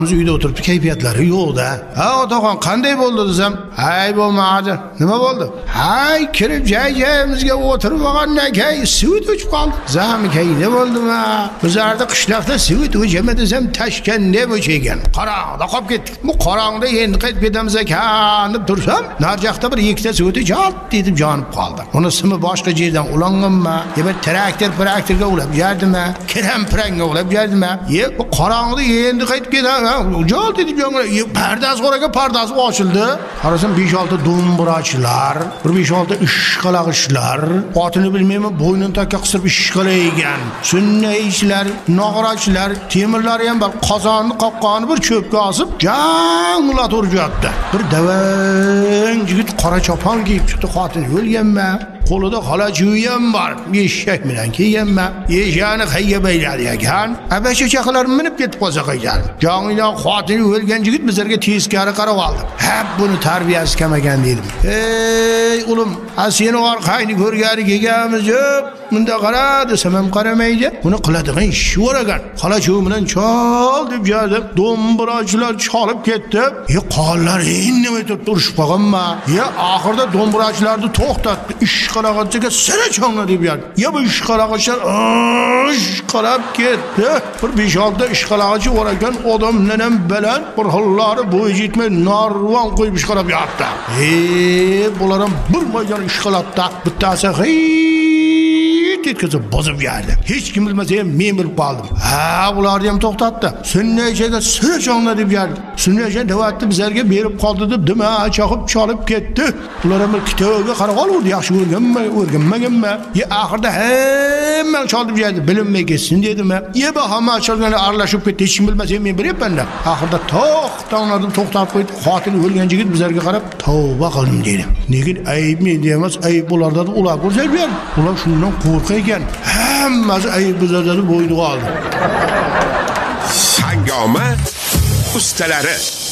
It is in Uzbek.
Uyda o'tiribdi, kayfiyatlari yo'q-da. Ha, otaxon, qanday bo'ldi desam, "Hay, bo'lmadi. Nima bo'ldi?" "Hay, kirib joy-joyimizga o'tirib olgandan keyin suvit o'chib qoldi." "Zamikayda bo'ldimi? Bizlarda qishloqda suvit o'chimi desam, tashkanda o'chagan. Qorong'ida qolib ketdik. Bu qorong'ida endi qaytib ketamiz ekan deb tursam, narjoqda bir ikkita suvit jalt etib yonib qoldi. Uni simi boshqa yerdan ulanganmi? Yo bir traktorga ulab yerdimi? Kiram-piranga ulab yerdimi? Bu qorong'ida endi qaytib ketamiz. Jalt etib yongan. Pardasi qo'raga pardasi ochildi. Qarasam 5-6 do'mbirachilar, 5-6 ishqalag'ishlar, otini bilmayman, bo'ynini takka qisib ishqalaygan. Sunnaychilar, nog'orachilar, temirlari ham bir qozonni qoqqani bir cho'pga osib, janglab urjatdi. Bir davang yigit qora chopon kiyib chiqdi, xotin o'lganmi? Qo'lida xolachuvi ham bor. Eshak bilan kelganmi? Eshakni qayga bayladi ekan? Abasha chaqalar minib ketib qolsa qaydan? Jongidan xotini o'lgan yigit bizlarga teskari qarab oldi. Hep buni tarbiyasi kam ekan dedim. Ey ulim, seni orqangni ko'rgani kelganmiz yo'q. Bunda qara desam ham qaramaydi. Buni qiladigan ishi bor ekan. Xolachuvi bilan chol deb jadi. Do'mbirachilar chalib ketdi. Qonlar indamay turishib qolganmi? Oxirida do'mbirachilarni to'xtatdi. Ishqalag'achiga sira cho'ngla deb yer. Bu ishqalag'achlar qarab ketdi. Bir 5-6 ishqalag'achi bor ekan, odamlar ham baland, bir hollari bo'yi yetmay narvon qo'yib ishqalab yotdi. Bular ham bir maydon ishqalabdi. Bittasi ketkazib bozib yerdi. Hech kim bilmasa ham men bilib qoldim. Bularni ham to'xtatdi. Sunnaychaga sira cho'ngla deb yerdi. Sunnaycha davatni bizlarga berib qoldi deb dima chaqib chalib ketdi. Ular ham kitoga qarab oldi, yaxshi o'rganmaganmi? Oxirida hamma chalib yerdi, bilinmay ketsin dedimi? Bu hamma chalganlar aralashib ketdi, hech kim bilmasa ham men bilyapman-da. Oxirida to'xtatib qo'ydi. Xotin o'lgan yigit bizlarga qarab tavba qildim dedi. Lekin ayb menda emas, ayb ularda ular ko'rsatib berdi. Ular shundan qo'rqgan. Hammasi ayb bizlarda bo'yni oldi. Hangoma ustalari